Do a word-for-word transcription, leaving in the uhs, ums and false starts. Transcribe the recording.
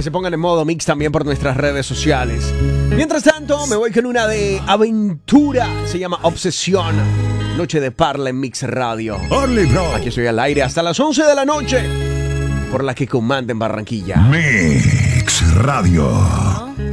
se pongan en modo mix también por nuestras redes sociales. Mientras tanto, me voy con una de aventura. Se llama Obsesión. Noche de Parla en Mix Radio. Only Bro. Aquí estoy al aire hasta las once de la noche. Por la que comanda en Barranquilla. Mix Radio.